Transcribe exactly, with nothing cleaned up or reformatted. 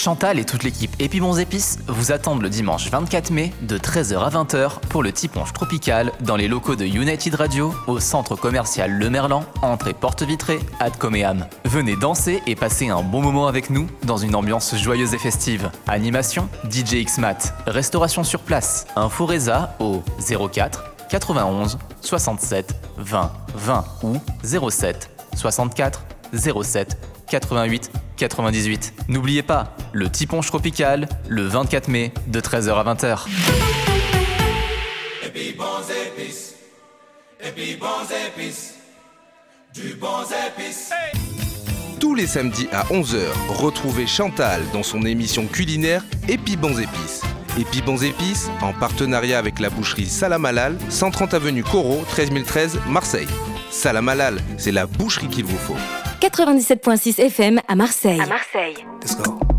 Chantal et toute l'équipe Épi Bons Épices vous attendent le dimanche vingt-quatre mai de treize heures à vingt heures pour le Tiponche Tropical dans les locaux de United Radio au centre commercial Le Merlan, entrée porte vitrée, Ad Coméam. Venez danser et passer un bon moment avec nous dans une ambiance joyeuse et festive. Animation, D J X-Mat, restauration sur place. Info Reza au zéro quatre quatre-vingt-onze soixante-sept vingt vingt ou zéro sept soixante-quatre zéro sept quatre-vingt-huit quatre-vingt-dix-huit. N'oubliez pas, le Tiponche Tropical, le vingt-quatre mai, de treize heures à vingt heures. Épi Bons Épices, Épi Bons Épices, du Bons Épices. Hey. Tous les samedis à onze heures, retrouvez Chantal dans son émission culinaire Épi Bons Épices. Épi Bons Épices, en partenariat avec la boucherie Salam Halal, cent trente avenue Corot, treize mille treize, Marseille. Salam Halal, c'est la boucherie qu'il vous faut. quatre-vingt-dix-sept virgule six F M à Marseille. À Marseille. Let's go.